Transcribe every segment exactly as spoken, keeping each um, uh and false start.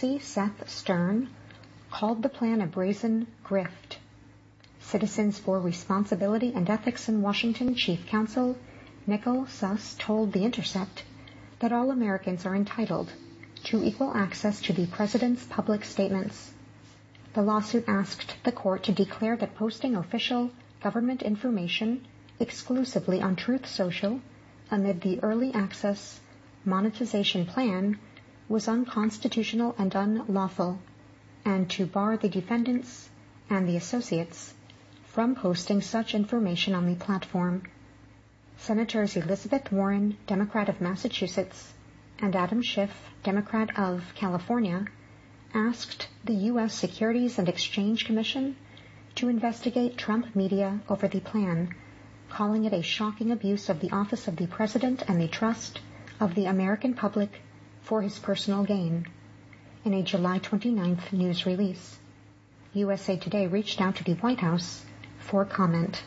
Nazi Seth Stern called the plan a brazen grift. Citizens for Responsibility and Ethics in Washington Chief Counsel Nicole Suss told The Intercept that all Americans are entitled to equal access to the president's public statements. The lawsuit asked the court to declare that posting official government information exclusively on Truth Social amid the early access monetization plan was unconstitutional and unlawful, and to bar the defendants and the associates from posting such information on the platform. Senators Elizabeth Warren, Democrat of Massachusetts, and Adam Schiff, Democrat of California, asked the U S Securities and Exchange Commission to investigate Trump media over the plan, calling it a shocking abuse of the office of the President and the trust of the American public for his personal gain. In a July twenty-ninth news release, U S A Today reached out to the White House for comment.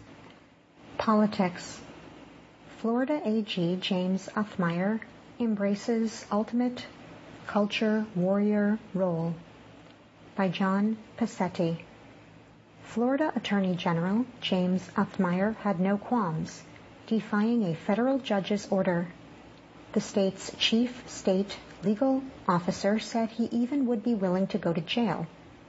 Politics. Florida A G James Othmeier embraces ultimate culture warrior role. By John Passetti. Florida Attorney General James Othmeier had no qualms defying a federal judge's order. The state's chief state legal officer said he even would be willing to go to jail.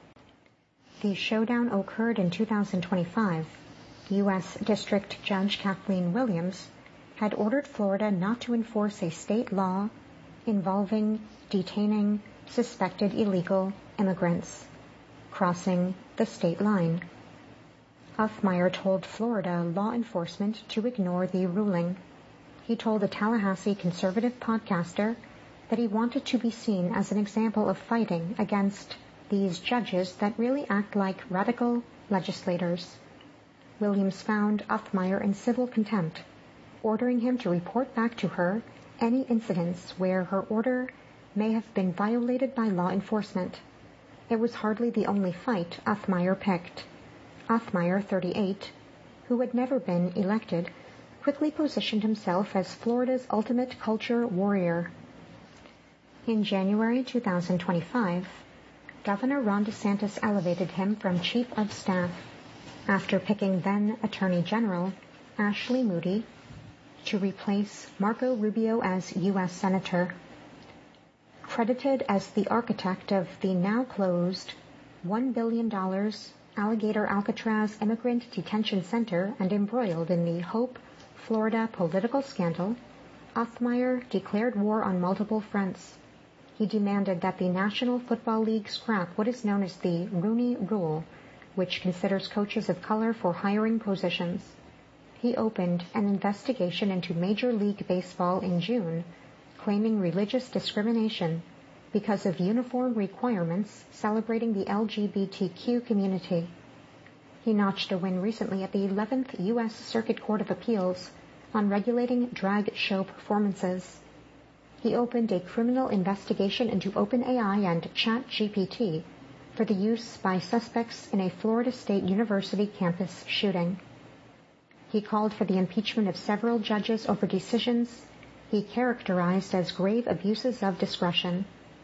The showdown occurred in two thousand twenty-five. U S District Judge Kathleen Williams had ordered Florida not to enforce a state law involving detaining suspected illegal immigrants crossing the state line. Othmeier told Florida law enforcement to ignore the ruling. He told a Tallahassee conservative podcaster that he wanted to be seen as an example of fighting against these judges that really act like radical legislators. Williams found Othmeier in civil contempt, ordering him to report back to her any incidents where her order may have been violated by law enforcement. It was hardly the only fight Othmeier picked. Othmeier, thirty-eight, who had never been elected, quickly positioned himself as Florida's ultimate culture warrior. In January two thousand twenty-five, Governor Ron DeSantis elevated him from Chief of Staff after picking then Attorney General Ashley Moody to replace Marco Rubio as U S Senator. Credited as the architect of the now closed one billion dollars Alligator Alcatraz Immigrant Detention Center and embroiled in the Hope, Florida political scandal, Othmeier declared war on multiple fronts. He demanded that the National Football League scrap what is known as the Rooney Rule, which considers coaches of color for hiring positions. He opened an investigation into Major League Baseball in June, claiming religious discrimination because of uniform requirements celebrating the L G B T Q community. He notched a win recently at the eleventh U S Circuit Court of Appeals on regulating drag show performances. He opened a criminal investigation into OpenAI and ChatGPT for the use by suspects in a Florida State University campus shooting. He called for the impeachment of several judges over decisions he characterized as grave abuses of discretion.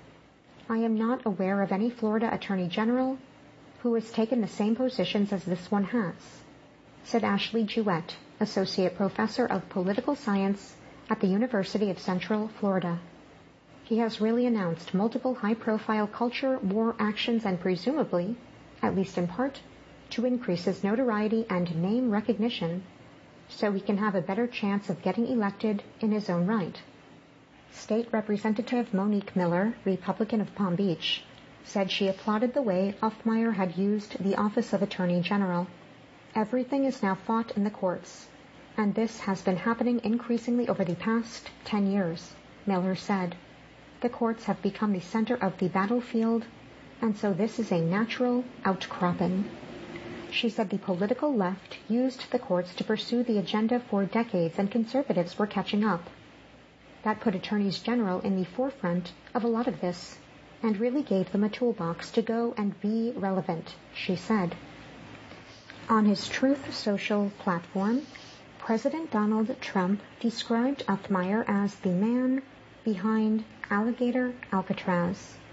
I am not aware of any Florida Attorney General who has taken the same positions as this one has, said Ashley Jewett, Associate Professor of Political Science at the University of Central Florida. He has really announced multiple high-profile culture war actions and presumably, at least in part, to increase his notoriety and name recognition so he can have a better chance of getting elected in his own right. State Representative Monique Miller, Republican of Palm Beach, said she applauded the way Othmeier had used the office of Attorney General. Everything is now fought in the courts, and this has been happening increasingly over the past ten years, Miller said. The courts have become the center of the battlefield, and so this is a natural outcropping. She said the political left used the courts to pursue the agenda for decades, and conservatives were catching up. That put attorneys general in the forefront of a lot of this, and really gave them a toolbox to go and be relevant, she said. On his Truth Social platform, President Donald Trump described Othmeier as the man behind Alligator Alcatraz.